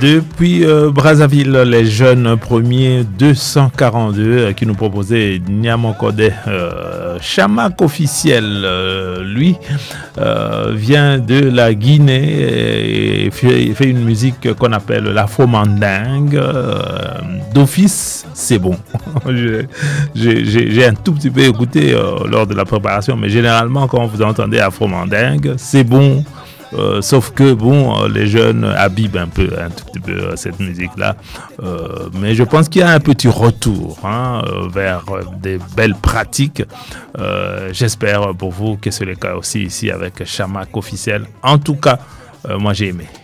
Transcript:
Depuis Brazzaville, les jeunes premiers 242 qui nous proposaient Niamokode. Chamak officiel, lui, vient de la Guinée et fait une musique qu'on appelle l'afro-mandingue. D'office, c'est bon. J'ai un tout petit peu écouté lors de la préparation, mais généralement, quand vous entendez afro-mandingue, c'est bon. Sauf que les jeunes abîment un tout petit peu cette musique-là, mais je pense qu'il y a un petit retour vers des belles pratiques. J'espère pour vous que c'est le cas aussi ici avec Chamak officiel. En tout cas, moi j'ai aimé.